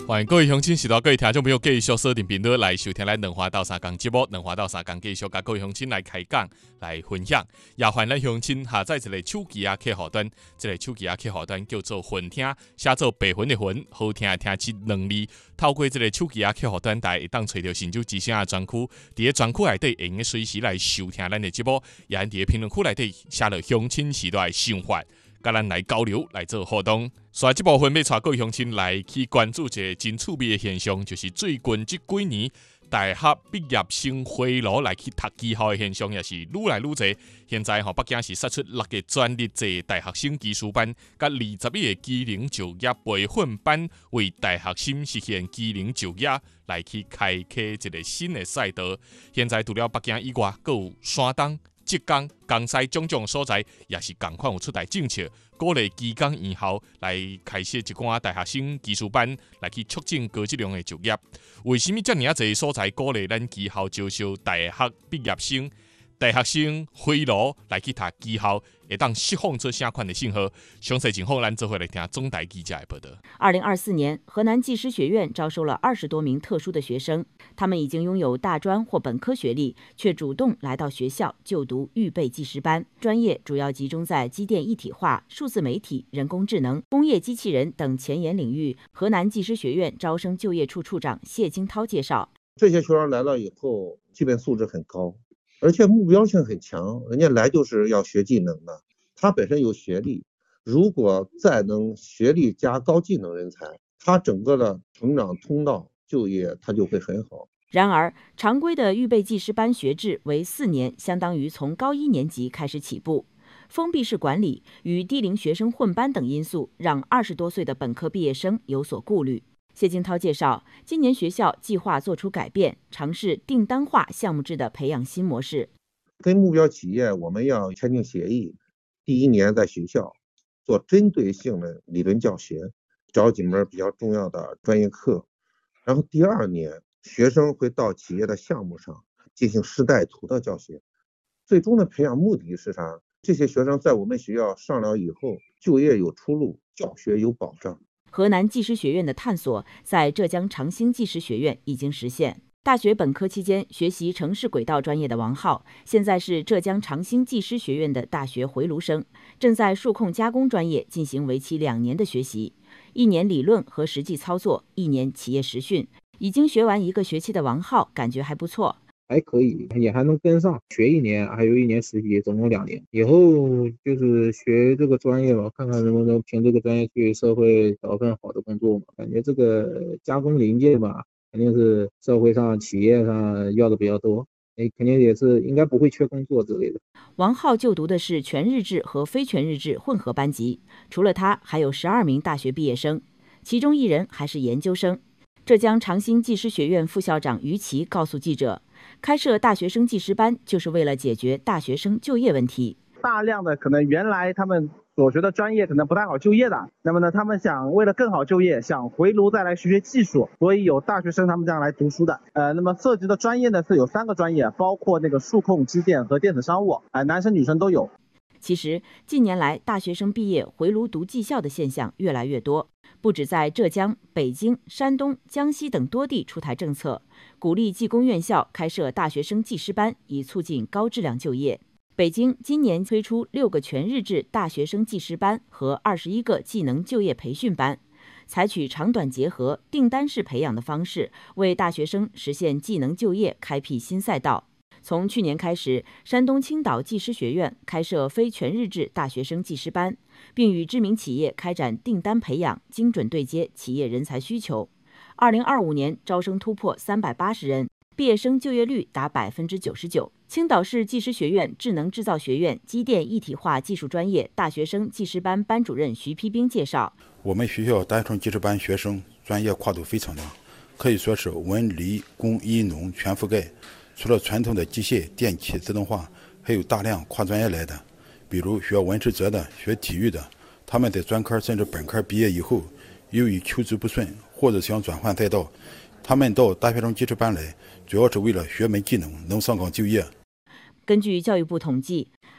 欢迎各位乡亲、时代各位听众朋友继续锁定频道来收听咱两华到三讲节目。两华到三讲继续甲各位乡亲来开讲、来分享。也欢迎咱乡亲下载一个手机啊客户端，这个手机啊客户端叫做混听，写做白云的云，好听听起两字。透过这个手机啊客户端，大家会当找到新竹之声的专区，伫个专区内底会用随时来收听咱的节目。也伫个评论区内底写了乡亲时代的想法。甲咱来交流，来做互动。所以这部分要带各位乡亲来去关注一个真趣味的现象，就是最近这几年大学毕业生回炉来去读技校的现象，也是愈来愈多。现在北京市杀出6个专业制大学生技术班，甲21个技能就业培训班，为大学生实现技能就业来去开启一个新的赛道。现在除了北京以外，还有山东、浙江、江西种种所在，也是同款有出台政策，鼓励技工院校来开设一寡大学生技术班，来去促进高质量的就业。为什么这么侪所在鼓励咱技校招收大学毕业生？大学生回炉来去读技校，会当释放出啥款的信号？详细情况咱做回来听中台记者的报道。 2024年，河南技师学院招收了20多名特殊的学生，他们已经拥有大专或本科学历，却主动来到学校就读预备技师班。专业主要集中在机电一体化、数字媒体、人工智能、工业机器人等前沿领域。河南技师学院招生就业处处长谢金涛介绍， 这些学生来了以后，基本素质很高。而且目标性很强，人家来就是要学技能的。他本身有学历，如果再能学历加高技能人才，他整个的成长通道就业他就会很好。 然而，常规的预备技师班学制为4年，相当于从高1年级开始起步。封闭式管理与低龄学生混班等因素，让20多岁的本科毕业生有所顾虑。谢金涛介绍，今年学校计划做出改变，尝试订单化项目制的培养新模式。 跟目标企业我们要签订协议，第1年在学校做针对性的理论教学，找几门比较重要的专业课，然后第2年学生会到企业的项目上进行师带徒的教学。最终的培养目的是啥？这些学生在我们学校上了以后，就业有出路，教学有保障。 河南技师学院的探索，在浙江长兴技师学院已经实现。大学本科期间学习城市轨道专业的王浩，现在是浙江长兴技师学院的大学回炉生，正在数控加工专业进行为期2年的学习，1年理论和实际操作，1年企业实训。已经学完1个学期的王浩感觉还不错， 还可以，也还能跟上，学1年，还有1年实习，总共2年。以后就是学这个专业吧，看看能不能凭这个专业去社会找份好的工作嘛。感觉这个加工零件吧，肯定是社会上、企业上要的比较多，肯定也是应该不会缺工作之类的。 王浩就读的是全日制和非全日制混合班级，除了他，还有12名大学毕业生，其中1人还是研究生。浙江长兴技师学院副校长于琦告诉记者，开设大学生技师班就是为了解决大学生就业问题。 大量的可能原来他们所学的专业可能不太好就业的，那么呢，他们想为了更好就业，想回炉再来学技术，所以有大学生他们这样来读书的。那么涉及的专业呢是有3个专业，包括那个数控、机电和电子商务，男生女生都有。 其实近年来大学生毕业回炉读技校的现象越来越多，不止在浙江、北京、山东、江西等多地出台政策，鼓励技工院校开设大学生技师班，以促进高质量就业。北京今年推出6个全日制大学生技师班和21个技能就业培训班，采取长短结合、订单式培养的方式，为大学生实现技能就业开辟新赛道。从去年开始，山东青岛技师学院开设非全日制大学生技师班，并与知名企业开展订单培养，精准对接企业人才需求。2025年招生突破380人，毕业生就业率达99%。青岛市技师学院智能制造学院机电一体化技术专业大学生技师班班主任徐丕兵介绍， 我们学校大学生技师班学生专业跨度非常大，可以说是文理工医农全覆盖。除了传统的机械、电气、自动化，还有大量跨专业来的，比如学文史哲的、学体育的，他们在专科甚至本科毕业以后，由于求职不顺或者想转换赛道，他们到大学生技师班来，主要是为了学门技能，能上岗就业。 根据教育部统计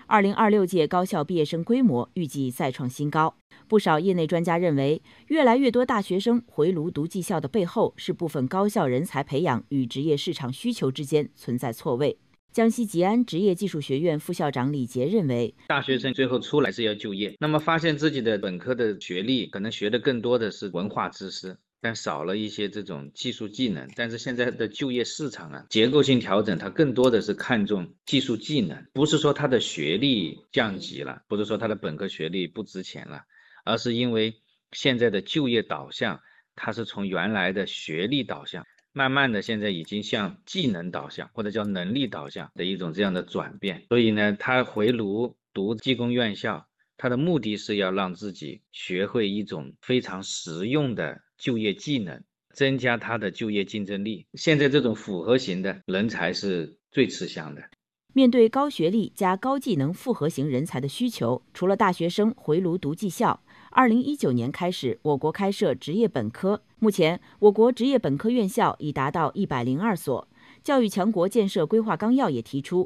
2026届高校毕业生规模预计再创新高。不少业内专家认为，越来越多大学生回炉读技校的背后，是部分高校人才培养与职业市场需求之间存在错位。江西吉安职业技术学院副校长李杰认为， 大学生最后出来是要就业，那么发现自己的本科的学历可能学的更多的是文化知识，但少了一些这种技术技能。但是现在的就业市场啊，结构性调整，它更多的是看重技术技能，不是说他的学历降级了，不是说他的本科学历不值钱了，而是因为现在的就业导向，它是从原来的学历导向，慢慢的现在已经向技能导向或者叫能力导向的一种这样的转变。所以呢，他回炉读技工院校，他的目的是要让自己学会一种非常实用的就业技能，增加他的就业竞争力。现在这种复合型的人才是最吃香的。 面对高学历加高技能复合型人才的需求，除了大学生回炉读技校，2019年开始，我国开设职业本科。目前，我国职业本科院校已达到102所。教育强国建设规划纲要也提出，